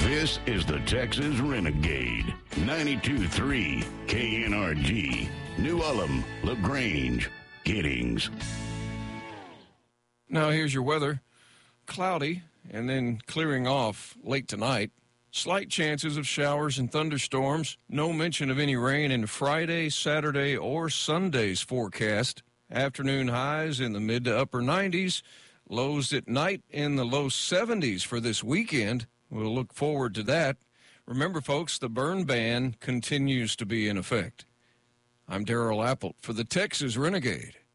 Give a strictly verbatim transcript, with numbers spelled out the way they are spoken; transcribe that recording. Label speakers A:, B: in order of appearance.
A: This is the Texas Renegade, ninety-two point three K N R G, New Ulm, LaGrange, Giddings.
B: Now here's your weather. Cloudy and then clearing off late tonight. Slight chances of showers and thunderstorms. No mention of any rain in Friday, Saturday, or Sunday's forecast. Afternoon highs in the mid to upper nineties. Lows at night in the low seventies for this weekend. We'll look forward to that. Remember, folks, the burn ban continues to be in effect. I'm Darrell Appelt for the Texas Renegade.